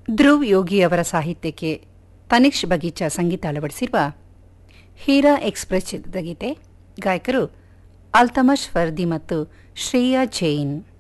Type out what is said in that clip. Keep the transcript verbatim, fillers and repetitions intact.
ಧ್ರುವ್ ಯೋಗಿ ಅವರ ಸಾಹಿತ್ಯಕ್ಕೆ ತನಿಷ್ ಬಗೀಚಾ ಸಂಗೀತ ಅಳವಡಿಸಿರುವ ಹೀರಾ ಎಕ್ಸ್‌ಪ್ರೆಸ್ ಚಿತ್ರದ ಗೀತೆ. ಗಾಯಕರು ಅಲ್ತಮಷ್ ಫರ್ದಿ ಮತ್ತು ಶ್ರೇಯಾ ಜೈನ್.